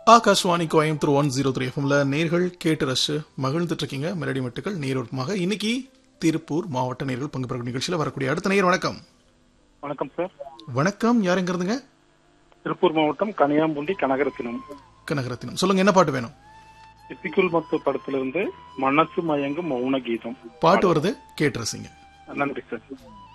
ஆகாஷ்வாணி கோயம்புத்தூர் 103 எஃப்எம்ல நேர்கள் கேட்டு ரஷ் மகிழ்ந்துட்டு இருக்கீங்க. மெலடி மெட்டுகள் நேரமாக இன்னைக்கு திருப்பூர் மாவட்ட நேர்கள் பங்கு பெறும் நிகழ்ச்சியில் வரக்கூடிய அடுத்த நேயர். வணக்கம். வணக்கம் சார். வணக்கம், யாருங்கிறதுங்க? திருப்பூர் மாவட்டம் கனியாம்பூண்டி கனகரத்தினம். கனகரத்தினம், சொல்லுங்க, என்ன பாட்டு வேணும்? இப்பிக்குள் மத்து படத்திலிருந்து மனசு மயங்கும் மௌன கீதம் பாட்டு வருது, கேட்டு ரசிங்க. நன்றி சார்.